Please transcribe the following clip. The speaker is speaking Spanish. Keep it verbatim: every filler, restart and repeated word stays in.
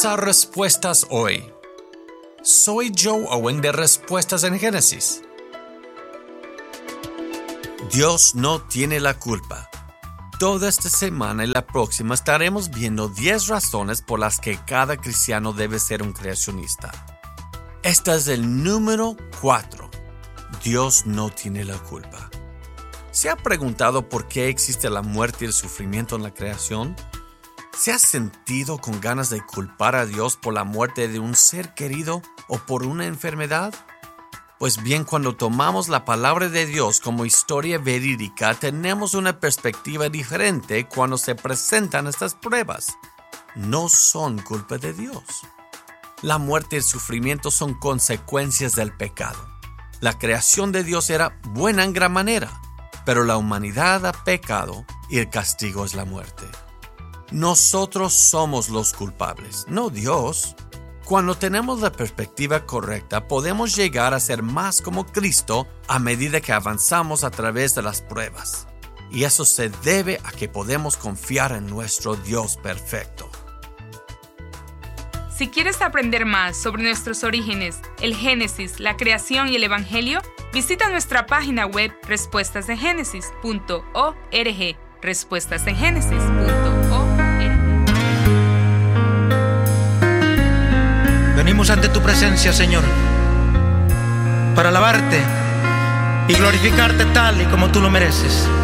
Bienvenidos a Respuestas Hoy. Soy Joe Owen de Respuestas en Génesis. Dios no tiene la culpa. Toda esta semana y la próxima estaremos viendo diez razones por las que cada cristiano debe ser un creacionista. Esta es el número cuatro. Dios no tiene la culpa. ¿Se ha preguntado por qué existe la muerte y el sufrimiento en la creación? ¿Se ha sentido con ganas de culpar a Dios por la muerte de un ser querido o por una enfermedad? Pues bien, cuando tomamos la palabra de Dios como historia verídica, tenemos una perspectiva diferente cuando se presentan estas pruebas. No son culpa de Dios. La muerte y el sufrimiento son consecuencias del pecado. La creación de Dios era buena en gran manera, pero la humanidad ha pecado y el castigo es la muerte. Nosotros somos los culpables, no Dios. Cuando tenemos la perspectiva correcta, podemos llegar a ser más como Cristo a medida que avanzamos a través de las pruebas. Y eso se debe a que podemos confiar en nuestro Dios perfecto. Si quieres aprender más sobre nuestros orígenes, el Génesis, la creación y el Evangelio, visita nuestra página web respuestas en génesis punto org. respuestas en génesis punto org. Venimos ante tu presencia, Señor, para alabarte y glorificarte tal y como tú lo mereces.